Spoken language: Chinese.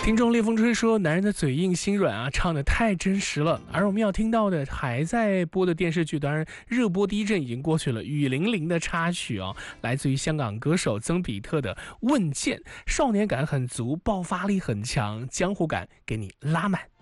听众烈风吹说，男人的嘴硬心软啊，唱得太真实了。而我们要听到的还在播的电视剧，当然热播第一阵已经过去了，雨霖铃的插曲啊，来自于香港歌手曾比特的《问剑》，少年感很足，爆发力很强，江湖感给你拉满。